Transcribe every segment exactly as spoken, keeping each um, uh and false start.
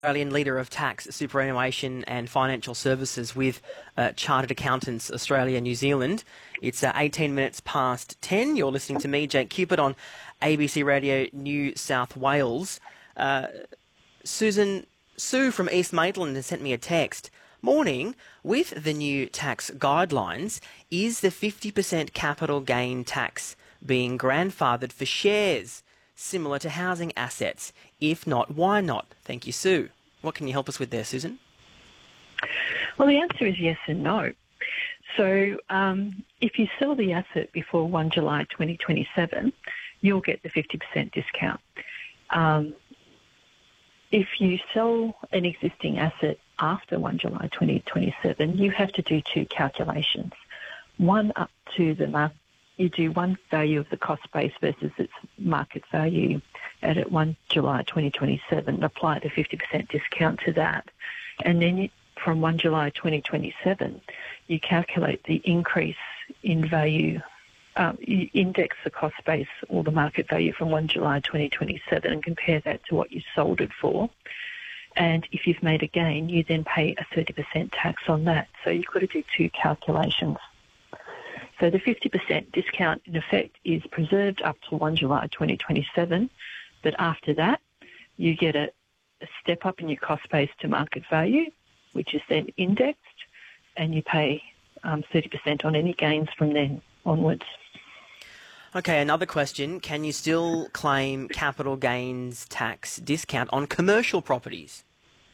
Australian leader of tax, superannuation and financial services with uh, Chartered Accountants Australia, New Zealand. It's uh, eighteen minutes past ten. You're listening to me, Jake Cupid, on A B C Radio New South Wales. Uh, Susan, Sue from East Maitland has sent me a text. Morning, with the new tax guidelines, is the fifty percent capital gain tax being grandfathered for shares, similar to housing assets? If not, why not? Thank you, Sue. What can you help us with there, Susan? Well, the answer is yes and no. So um, if you sell the asset before the first of July twenty twenty-seven, you'll get the fifty percent discount. Um, if you sell an existing asset after the first of July twenty twenty-seven, you have to do two calculations. One up to the market. You do one value of the cost base versus its market value at, at the first of July twenty twenty-seven, and apply the fifty percent discount to that. And then you, from the first of July twenty twenty-seven, you calculate the increase in value, um, you index the cost base or the market value from the first of July twenty twenty-seven and compare that to what you sold it for. And if you've made a gain, you then pay a thirty percent tax on that. So you've got to do two calculations. So the fifty percent discount, in effect, is preserved up to the first of July twenty twenty-seven, but after that, you get a, a step up in your cost base to market value, which is then indexed, and you pay um, thirty percent on any gains from then onwards. Okay, another question. Can you still claim capital gains tax discount on commercial properties?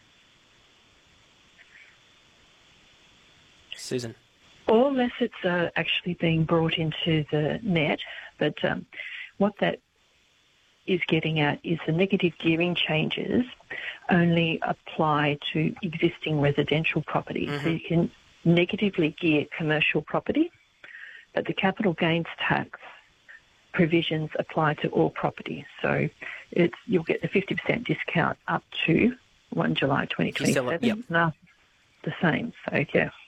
Susan. All assets are actually being brought into the net, but um, what that is getting at is the negative gearing changes only apply to existing residential property. Mm-hmm. So you can negatively gear commercial property, but the capital gains tax provisions apply to all property. So it's you'll get the fifty percent discount up to the first of July twenty twenty-seven. Yep. No, the same. So, yeah.